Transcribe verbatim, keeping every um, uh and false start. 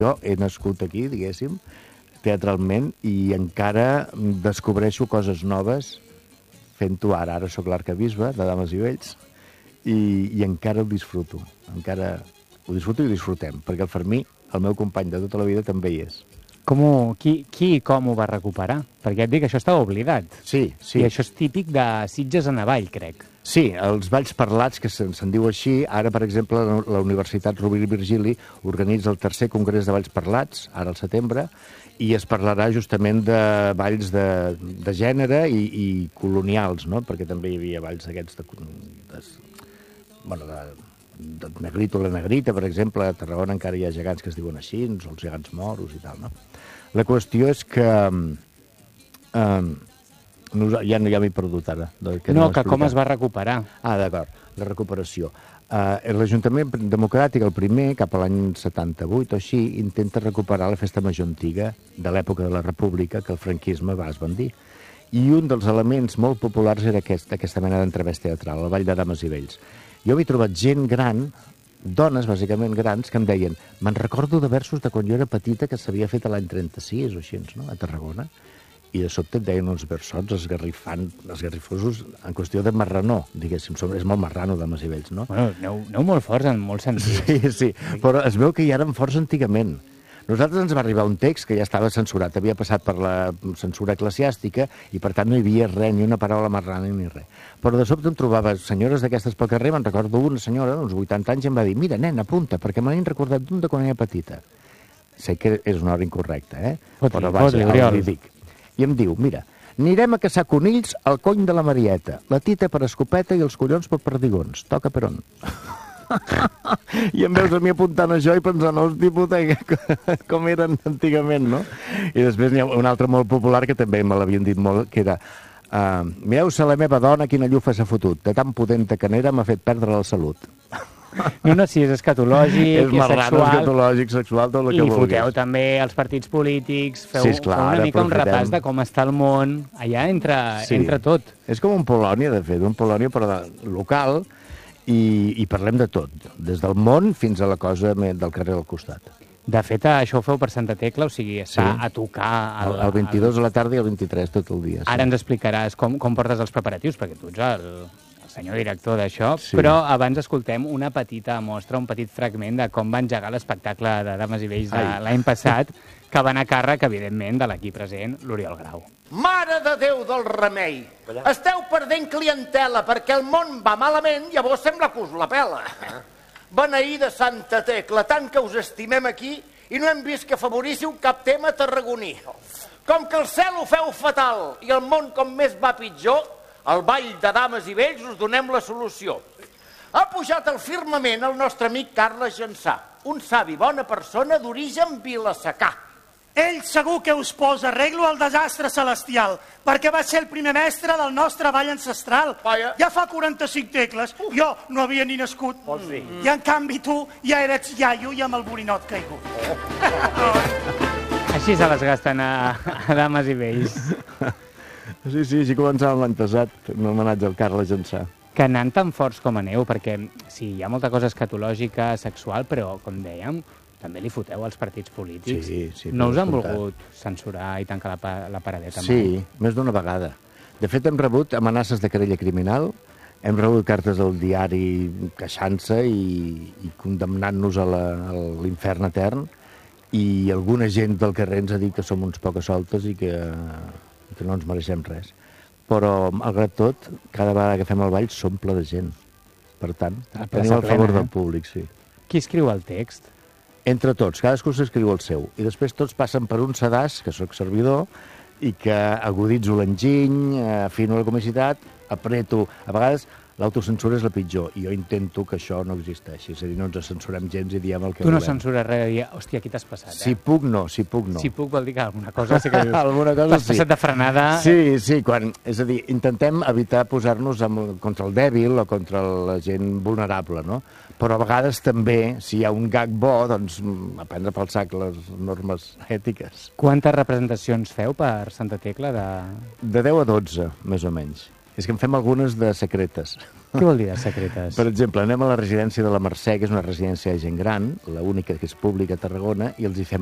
Jo he nascut aquí, diguéssim, teatralment, i encara descobreixo coses noves fent-ho ara. Ara sóc l'arcabisbe de Dames i Vells i, i encara ho disfruto. Encara ho disfruto i ho disfrutem, perquè el Fermí, el meu company de tota la vida, també hi és. Com ho, qui, qui i com ho va recuperar? Perquè et dic, això estava oblidat. Sí, sí. I això és típic de Sitges en avall, crec. Sí, els balls parlats, que se'n se diu així, ara, per exemple, la, la Universitat Rovira i Virgili organitza el tercer congrés de balls parlats, ara al setembre, i es parlarà justament de balls de, de gènere i, i colonials, no? Perquè també hi havia balls d'aquests de, de, bueno, de, de negrito o la negrita, per exemple. A Tarragona encara hi ha gegants que es diuen així, els gegants moros i tal, no? La qüestió és que... Eh, ja no ja m'he perdut ara. Que no, que com es va recuperar. Ah, d'acord, la recuperació. Uh, L'Ajuntament Democràtic, el primer, cap a l'any setanta-vuit o així, intenta recuperar la festa major antiga de l'època de la República que el franquisme va esbandir. I un dels elements molt populars era aquest, aquesta mena d'entrevès teatral, el Ball de Dames i Vells. Jo m'he trobat gent gran, dones, bàsicament grans, que em deien, me'n recordo de versos de quan jo era petita que s'havia fet a l'any trenta-sis o així, no?, a Tarragona, i de sobte et deien uns versots esgarrifant, esgarrifosos en qüestió de marranó, diguéssim. És molt marrano, Dames i Vells, no? Bueno, aneu, aneu molt forts en molts sentits. Sí, sí, però es veu que hi eren forts antigament. Nosaltres ens va arribar un text que ja estava censurat, havia passat per la censura eclesiàstica i, per tant, no hi havia res, ni una paraula marrana ni res. Però de sobte em trobava senyores d'aquestes pel carrer, me'n recordo una senyora d'uns vuitanta anys, i em va dir, mira, nen, apunta, perquè me n'he recordat d'un de quan era petita. Sé que és una hora incorrecta, eh? Fot-li, però vaja, fot-li, li dic. I em diu, mira, anirem a caçar conills al cony de la Marieta, la tita per escopeta i els collons per perdigons. Toca per on? I em veus a mi apuntant això i pensant, hosti puta, com eren antigament, no? I després n'hi ha un altre molt popular que també me l'havien dit molt, que era uh, mireu-se la meva dona quina llufa s'ha fotut, de tan potenta que n'era m'ha fet perdre la salut. No, no, si és escatològic, és marrano, sexual... escatològic, sexual, tot el que vulguis. I foteu també els partits polítics, feu, sí, esclar, feu una mica aprofitem. Un repàs de com està el món, allà entra, sí. entra tot. És com un Polònia, de fet, un Polònia però de, local, i, i parlem de tot, des del món fins a la cosa del carrer al costat. De fet, això ho feu per Santa Tecla, o sigui, està sí. a tocar... El, el vint-i-dos a la tarda i el vint-i-tres tot el dia. Sí. Ara ens explicaràs com, com portes els preparatius, perquè tu ets el... senyor director d'això, sí. Però abans escoltem una petita mostra, un petit fragment de com va engegar l'espectacle de Dames i Vells de l'any passat, que va anar a càrrec, evidentment, de l'equip present, l'Oriol Grau. Mare de Déu del remei! Esteu perdent clientela perquè el món va malament, llavors sembla que us la pela. Beneïda Santa Tecla, tant que us estimem aquí i no hem vist que afavoríssiu cap tema tarragoní. Com que el cel ho feu fatal i el món com més va pitjor, al Ball de Dames i Vells us donem la solució. Ha pujat al firmament el nostre amic Carles Jansà, un savi bona persona d'origen vilassacà. Ell segur que us posa arreglo al desastre celestial, perquè va ser el primer mestre del nostre ball ancestral. Vaja. Ja fa quaranta-cinc tecles, jo no havia ni nascut. Oh, sí. I en canvi tu ja eres iaio i amb el borinot caigut. Oh. Així se les gasten a, a Dames i Vells. Sí, sí, així començàvem l'any passat, en homenatge al Carles Jansà. Que anant tan forts com aneu, perquè sí, hi ha molta cosa escatològica, sexual, però, com dèiem, també li foteu als partits polítics. Sí, sí. No us han volgut censurar i tancar la, la paradeta mai? Sí, més d'una vegada. De fet, hem rebut amenaces de querella criminal, hem rebut cartes al diari queixant-se i, i condemnant-nos a l'infern etern, i alguna gent del carrer ens ha dit que som uns poca soltes i que... que no ens mereixem res. Però, malgrat tot, cada vegada que fem el ball s'omple de gent. Per tant, tenim el favor del públic, sí. Qui escriu el text? Entre tots, cadascú s'escriu el seu. I després tots passen per un sedàs, que sóc servidor, i que aguditzo l'enginy, afino la comicitat, apreto... A vegades l'autocensura és la pitjor, i jo intento que això no existeixi. És a dir, no ens censurem gens i diem el que volem. Tu no volem. censures res, i hòstia, aquí t'has passat, eh? Si puc, no, si puc, no. Si puc vol dir que alguna cosa sí que dius. Alguna cosa t'has sí. passat de frenada... Sí, sí, quan... És a dir, intentem evitar posar-nos contra el dèbil o contra la gent vulnerable, no? Però a vegades també, si hi ha un gag bo, doncs a prendre pel sac les normes ètiques. Quantes representacions feu per Santa Tecla? De, de deu a dotze, més o menys. És que en fem algunes de secretes. Què vol dir de secretes? Per exemple, anem a la residència de la Mercè, que és una residència de gent gran, l'única que és pública a Tarragona, i els hi fem